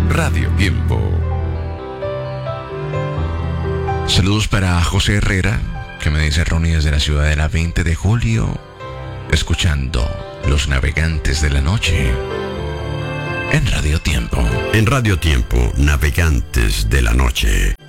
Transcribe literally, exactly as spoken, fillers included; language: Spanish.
Radio Tiempo. Saludos para José Herrera, que me dice Ronnie desde la Ciudadela veinte de julio, escuchando Los Navegantes de la Noche en Radio Tiempo. En Radio Tiempo, Navegantes de la Noche.